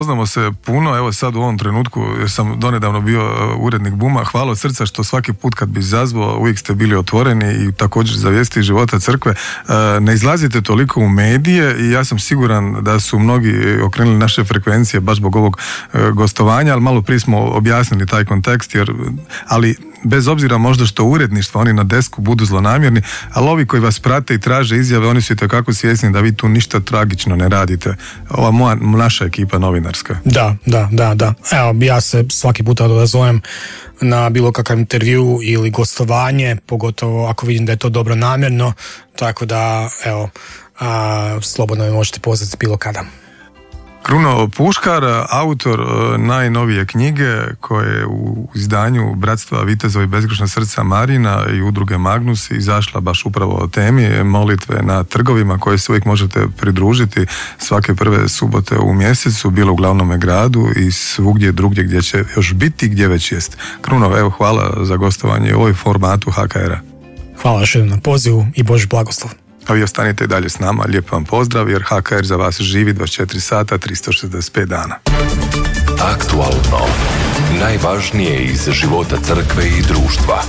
Poznamo se puno, evo sad u ovom trenutku, jer sam donedavno bio urednik Buma, hvala od srca što svaki put kad bi zazvao, uvijek ste bili otvoreni i također za vijesti života crkve. Ne izlazite toliko u medije i ja sam siguran da su mnogi okrenuli naše frekvencije baš zbog ovog gostovanja, ali malo prije smo objasnili taj kontekst, ali bez obzira možda što uredništvo, oni na desku budu zlonamjerni, ali ovi koji vas prate i traže izjave, oni su itekako svjesni da vi tu ništa tragično ne radite. Ova naša ekipa novinarska. Da. Evo, ja se svaki puta odazovem na bilo kakav intervju ili gostovanje, pogotovo ako vidim da je to dobro namjerno, tako da, evo, slobodno me možete pozvati bilo kada. Kruno Puškar, autor najnovije knjige koje je u izdanju Bratstva Vitezova i bezgrešna srca Marina i udruge Magnus izašla baš upravo o temi molitve na trgovima koje se uvijek možete pridružiti svake prve subote u mjesecu, bilo u glavnome gradu i svugdje drugdje gdje će još biti, gdje već jest. Kruno, evo, hvala za gostovanje u ovoj formatu HKR-a. Hvala još jednom na pozivu i Božji blagoslov. A vi ostanite i dalje s nama, lijep vam pozdrav, jer HKR za vas živi 24 sata, 365 dana. Aktualno. Najvažnije iz života crkve i društva.